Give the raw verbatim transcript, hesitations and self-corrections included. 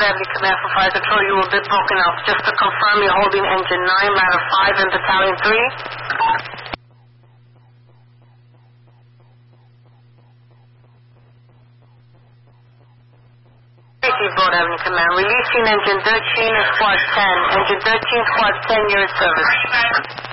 Avenue Command for Fire Control. You were a bit broken up. Just to confirm, you're holding Engine nine, Ladder five, and Battalion three. Broad Avenue Command. Releasing Engine thirteen and Squad ten. Engine thirteen, Squad ten, you're in service.